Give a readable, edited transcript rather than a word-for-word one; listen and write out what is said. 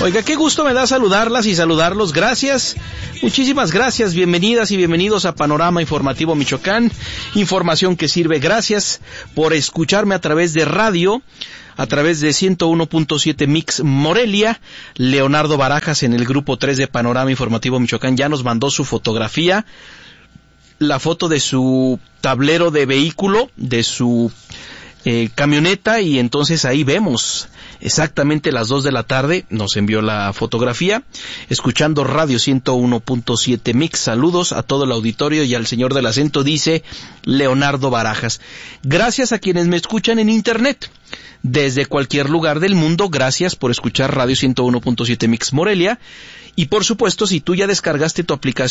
Oiga, qué gusto me da saludarlas y saludarlos. Gracias, muchísimas gracias. Bienvenidas y bienvenidos a Panorama Informativo Michoacán. Información que sirve. Gracias por escucharme a través de radio, a través de 101.7 Mix Morelia. Leonardo Barajas, en el grupo 3 de Panorama Informativo Michoacán, ya nos mandó su fotografía, la foto de su tablero de vehículo, de su camioneta, y entonces ahí vemos exactamente las 2 de la tarde, nos envió la fotografía, escuchando Radio 101.7 Mix. Saludos a todo el auditorio y al señor del acento, dice Leonardo Barajas. Gracias a quienes me escuchan en internet, desde cualquier lugar del mundo. Gracias por escuchar Radio 101.7 Mix Morelia. Y por supuesto, si tú ya descargaste tu aplicación